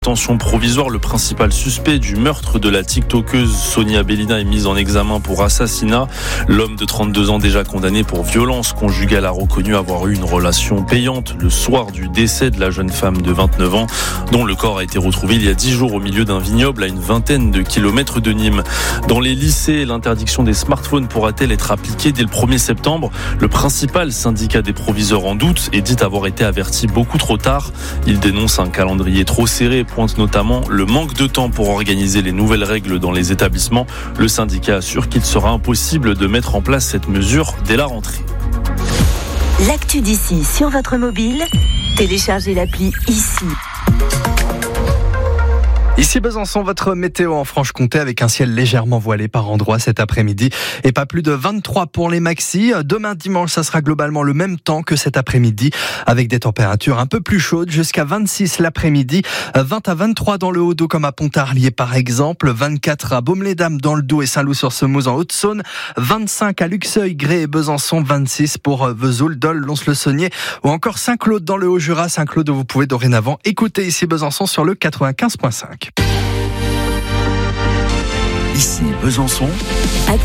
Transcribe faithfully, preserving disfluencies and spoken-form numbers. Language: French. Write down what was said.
Détention provisoire, le principal suspect du meurtre de la tiktokeuse Sonia Bellina est mis en examen pour assassinat. L'homme de trente-deux ans déjà condamné pour violence conjugale a reconnu avoir eu une relation payante le soir du décès de la jeune femme de vingt-neuf ans, dont le corps a été retrouvé il y a dix jours au milieu d'un vignoble à une vingtaine de kilomètres de Nîmes. Dans les lycées, l'interdiction des smartphones pourra-t-elle être appliquée dès le premier septembre ? Le principal syndicat des proviseurs en doute et dit avoir été averti beaucoup trop tard. Il dénonce un calendrier trop serré, pointe notamment le manque de temps pour organiser les nouvelles règles dans les établissements. Le syndicat assure qu'il sera impossible de mettre en place cette mesure dès la rentrée. L'actu d'ici sur votre mobile, téléchargez l'appli ici. Ici Besançon, votre météo en Franche-Comté avec un ciel légèrement voilé par endroits cet après-midi et pas plus de vingt-trois pour les maxis. Demain dimanche, ça sera globalement le même temps que cet après-midi avec des températures un peu plus chaudes jusqu'à vingt-six l'après-midi, vingt à vingt-trois dans le Haut-Doubs comme à Pontarlier par exemple, vingt-quatre à Baume-les-Dames dans le Doubs et Saint-Loup-sur-Semouse en Haute-Saône, vingt-cinq à Luxeuil, Grès et Besançon, vingt-six pour Vesoul, Dole, Lons-le-Saunier ou encore Saint-Claude dans le Haut-Jura. Saint-Claude où vous pouvez dorénavant écouter ici Besançon sur le quatre-vingt-quinze virgule cinq. Ici Besançon.